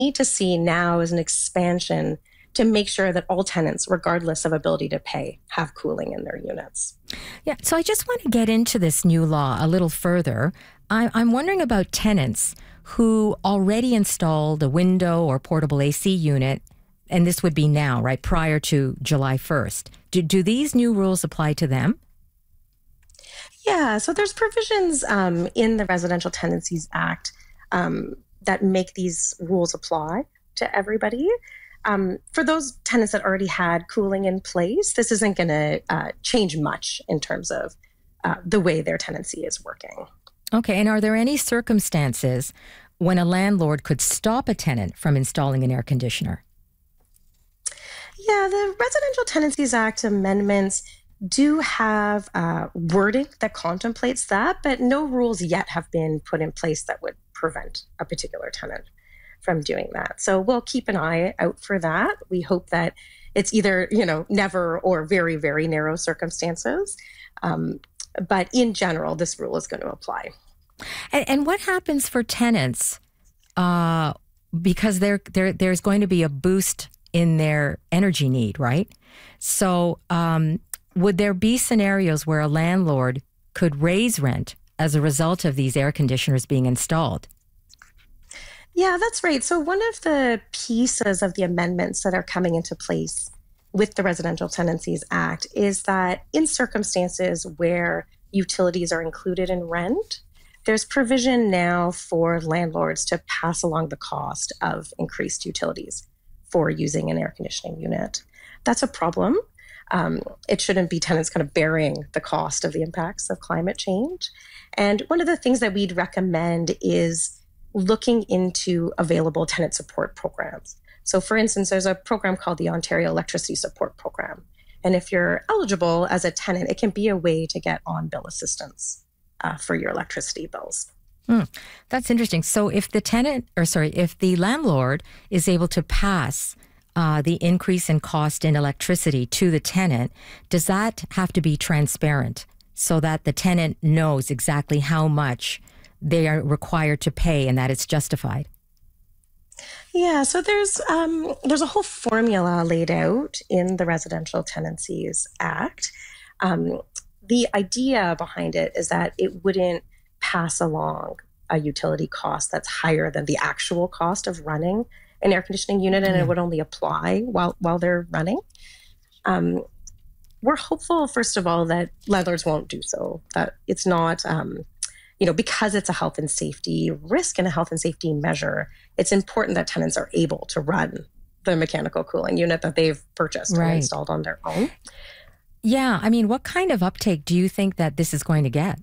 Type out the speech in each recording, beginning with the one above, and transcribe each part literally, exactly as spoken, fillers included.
need to see now is an expansion to make sure that all tenants, regardless of ability to pay, have cooling in their units. Yeah, so I just want to get into this new law a little further. I, I'm wondering about tenants who already installed a window or portable A C unit, and this would be now, right, prior to July first. Do, do these new rules apply to them? Yeah, so there's provisions um, in the Residential Tenancies Act um, that make these rules apply to everybody. Um, for those tenants that already had cooling in place, this isn't going to uh, change much in terms of uh, the way their tenancy is working. Okay, and are there any circumstances when a landlord could stop a tenant from installing an air conditioner? Yeah, the Residential Tenancies Act amendments do have uh, wording that contemplates that, but no rules yet have been put in place that would prevent a particular tenant from doing that. So we'll keep an eye out for that. We hope that it's either, you know, never or very, very narrow circumstances. Um, but in general, this rule is going to apply. And, and what happens for tenants? Uh, because there, there, there's going to be a boost in their energy need, right? So um, would there be scenarios where a landlord could raise rent as a result of these air conditioners being installed? Yeah, that's right. So one of the pieces of the amendments that are coming into place with the Residential Tenancies Act is that in circumstances where utilities are included in rent, there's provision now for landlords to pass along the cost of increased utilities for using an air conditioning unit. That's a problem. Um, it shouldn't be tenants kind of bearing the cost of the impacts of climate change. And one of the things that we'd recommend is looking into available tenant support programs. So for instance, there's a program called the Ontario Electricity Support Program. And if you're eligible as a tenant, it can be a way to get on-bill assistance uh, for your electricity bills. Hmm. That's interesting. So if the tenant, or sorry, if the landlord is able to pass uh, the increase in cost in electricity to the tenant, does that have to be transparent so that the tenant knows exactly how much they are required to pay and that it's justified? Yeah, so there's um, there's a whole formula laid out in the Residential Tenancies Act. Um, the idea behind it is that it wouldn't pass along a utility cost that's higher than the actual cost of running an air conditioning unit, and yeah. It would only apply while while they're running. Um, we're hopeful, first of all, that landlords won't do so, that it's not... Um, You know, because it's a health and safety risk and a health and safety measure, it's important that tenants are able to run the mechanical cooling unit that they've purchased right. and installed on their own. Yeah. I mean, what kind of uptake do you think that this is going to get?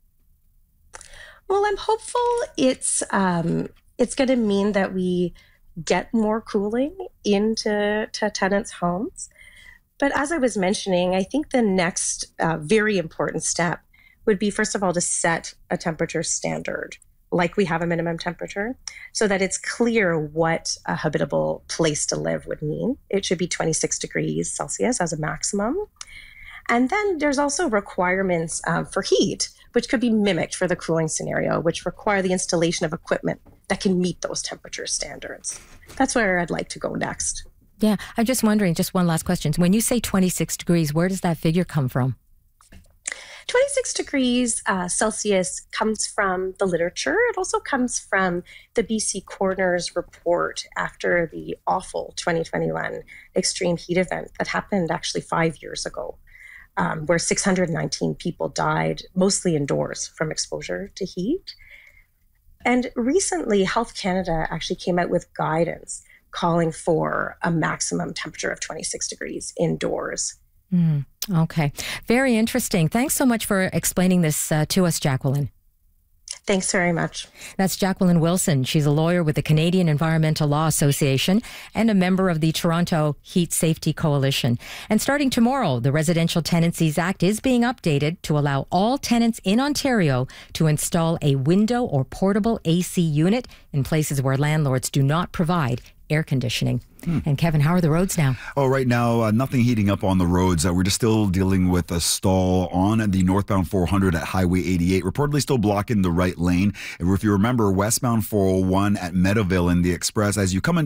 Well, I'm hopeful it's um, it's going to mean that we get more cooling into to tenants' homes. But as I was mentioning, I think the next uh, very important step would be, first of all, to set a temperature standard, like we have a minimum temperature, so that it's clear what a habitable place to live would mean. It should be twenty-six degrees Celsius as a maximum. And then there's also requirements um, for heat, which could be mimicked for the cooling scenario, which require the installation of equipment that can meet those temperature standards. That's where I'd like to go next. Yeah, I'm just wondering, just one last question. When you say twenty-six degrees, where does that figure come from? twenty-six degrees uh, Celsius comes from the literature. It also comes from the B C Coroner's report after the awful twenty twenty-one extreme heat event that happened actually five years ago, um, where six hundred nineteen people died, mostly indoors, from exposure to heat. And recently, Health Canada actually came out with guidance calling for a maximum temperature of twenty-six degrees indoors. Mm, okay. Very interesting. Thanks so much for explaining this uh, to us, Jacqueline. Thanks very much. That's Jacqueline Wilson. She's a lawyer with the Canadian Environmental Law Association and a member of the Toronto Heat Safety Coalition. And starting tomorrow, the Residential Tenancies Act is being updated to allow all tenants in Ontario to install a window or portable A C unit in places where landlords do not provide air conditioning. Hmm. And Kevin, how are the roads now? Oh, right now, uh, nothing heating up on the roads. Uh, we're just still dealing with a stall on the northbound four hundred at Highway eighty-eight, reportedly still blocking the right lane. And if you remember, westbound four oh one at Meadowville in the Express, as you come in